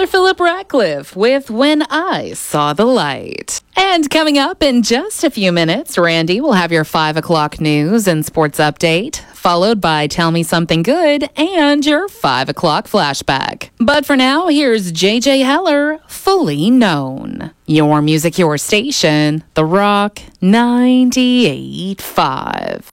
Taylor Phillip Ratcliffe with When I Saw the Light. And coming up in just a few minutes, Randy will have your 5 o'clock news and sports update, followed by Tell Me Something Good and your 5 o'clock flashback. But for now, here's JJ Heller, Fully Known. Your music, your station, The Rock 98.5.